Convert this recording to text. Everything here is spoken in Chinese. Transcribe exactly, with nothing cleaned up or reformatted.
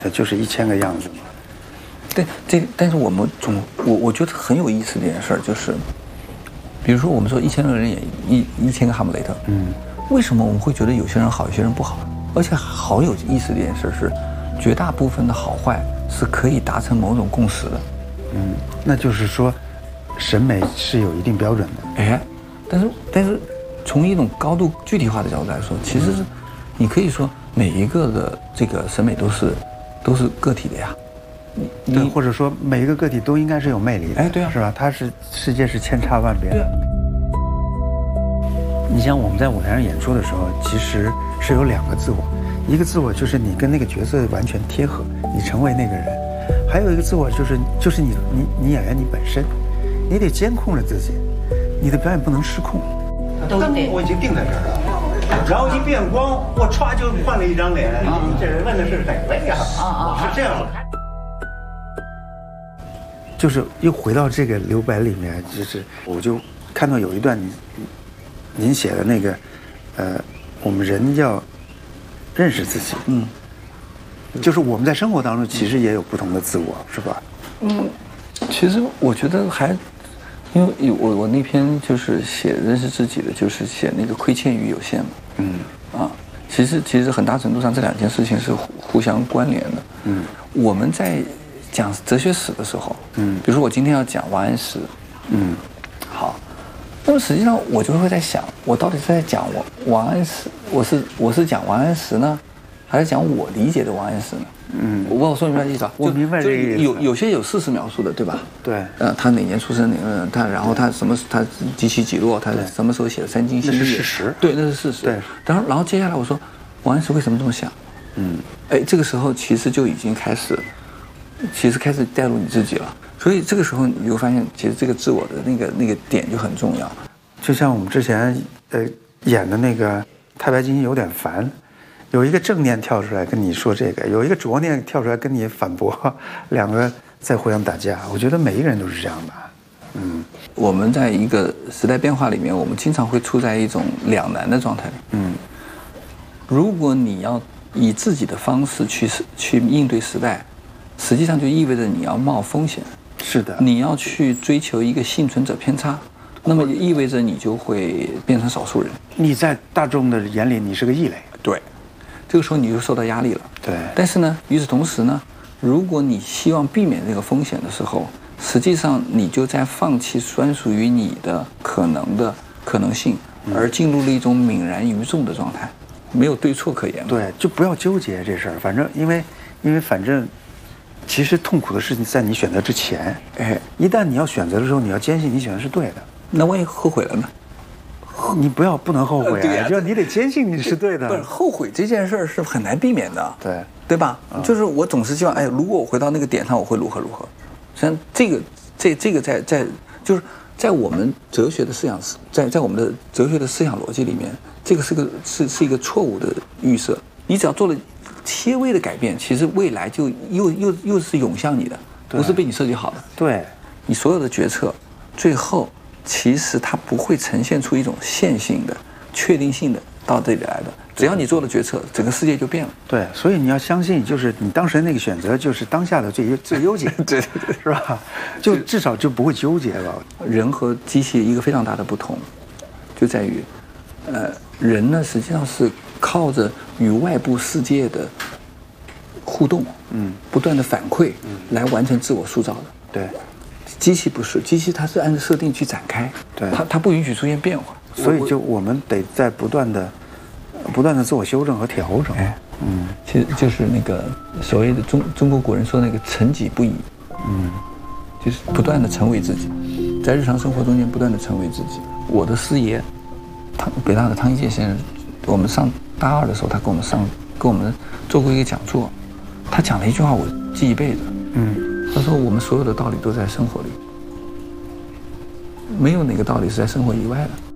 就是一千个样子嘛。 对，这但是我们总我我觉得很有意思的一件事儿就是，比如说我们说一千个人演一一千个哈姆雷特，嗯，为什么我们会觉得有些人好，有些人不好？而且好有意思的一件事是，绝大部分的好坏是可以达成某种共识的。 嗯，那就是说，审美是有一定标准的。 哎，但是但是从一种高度具体化的角度来说，其实是你可以说每一个的这个审美都是都是个体的呀。 你对，或者说每一个个体都应该是有魅力的。 哎，对啊， 是吧？它是世界是千差万别的。 对啊。 你像我们在舞台上演出的时候，其实是有两个自我，一个自我就是你跟那个角色完全贴合，你成为那个人；还有一个自我就是就是你你你演员你本身，你得监控着自己，你的表演不能失控。 灯我已经定在这儿了，然后一变光，我歘就换了一张脸。你这人问的是哪位呀？啊啊，是这样。 就是又回到这个留白里面，就是我就看到有一段您您写的那个，呃，我们人要认识自己，嗯，就是我们在生活当中其实也有不同的自我，是吧？ 嗯，其实我觉得还，因为我我那篇就是写认识自己的，就是写那个亏欠与有限嘛，嗯，啊，其实其实很大程度上这两件事情是互互相关联的，嗯，我们在讲哲学史的时候，嗯，比如说我今天要讲王安石，嗯，好，那么实际上我就会在想，我到底是在讲我王安石，我是我是讲王安石呢，还是讲我理解的王安石呢？嗯，我不知道我说明白意思吧？ 我明白这个意思。 有有些有事实描述的，对吧？ 对。 呃，他哪年出生，哪个人，他然后他什么，他几起几落，他什么时候写的《三经新义》？ 那是事实。 对，那是事实。 对。 然后然后接下来我说，王安石为什么这么想？嗯，哎，这个时候其实就已经开始。其实开始带入你自己了，所以这个时候你就发现，其实这个自我的那个那个点就很重要。 就像我们之前呃演的那个《太白金有点烦》，有一个正念跳出来跟你说这个，有一个浊念跳出来跟你反驳，两个在互相打架。我觉得每一个人都是这样的。嗯， 我们在一个时代变化里面，我们经常会处在一种两难的状态里。嗯，如果你要以自己的方式去去应对时代。实际上就意味着你要冒风险， 是的， 你要去追求一个幸存者偏差，那么也意味着你就会变成少数人。 你在大众的眼里你是个异类， 对，这个时候你就受到压力了。 对， 但是呢，与此同时呢，如果你希望避免这个风险的时候，实际上你就在放弃专属于你的可能的可能性，而进入了一种泯然于众的状态，没有对错可言。 对，就不要纠结这事儿，反正因为因为反正。其实痛苦的事情在你选择之前，哎，一旦你要选择的时候，你要坚信你选的是对的。 那万一后悔了呢？ 你不要不能后悔啊！就你得坚信你是对的。 不是后悔这件事儿是很难避免的， 对对吧？嗯、就是我总是希望，哎，如果我回到那个点上，我会如何如何。实际上，这个这这个在在就是在我们哲学的思想在在我们的哲学的思想逻辑里面，这个是个是是一个错误的预设。你只要做了。些微的改变，其实未来就又又又是涌向你的，不是被你设计好的。 对， 你所有的决策，最后其实它不会呈现出一种线性的、确定性的到这里来的。只要你做了决策，整个世界就变了。 对，所以你要相信，就是你当时那个选择就是当下的最优最优解， 对对对， 是吧？就至少就不会纠结了。 人和机器一个非常大的不同，就在于，呃，人呢实际上是。靠着与外部世界的互动，嗯，不断的反馈，嗯，来完成自我塑造的。 对， 机器不是，机器它是按照设定去展开， 对， 它它不允许出现变化， 所以就我们得在不断的、不断的自我修正和调整。哎， 嗯，其实就是那个所谓的中中国古人说那个成己不已，嗯，就是不断的成为自己，在日常生活中间不断的成为自己。我的师爷，汤北大的汤一介先生，我们上。大二的时候，他跟我们上跟我们做过一个讲座，他讲了一句话，我记一辈子。嗯，他说：“我们所有的道理都在生活里，没有哪个道理是在生活以外的。”